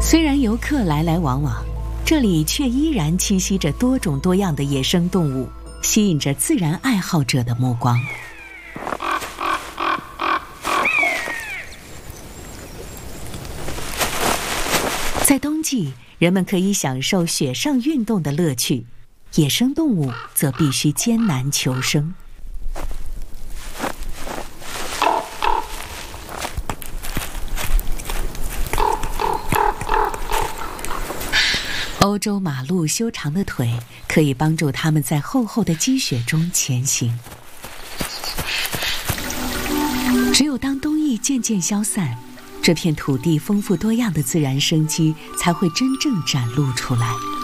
虽然游客来来往往，这里却依然栖息着多种多样的野生动物，吸引着自然爱好者的目光。在冬季，人们可以享受雪上运动的乐趣，野生动物则必须艰难求生。欧洲马鹿修长的腿可以帮助它们在厚厚的积雪中前行。只有当冬意渐渐消散，这片土地丰富多样的自然生机才会真正展露出来。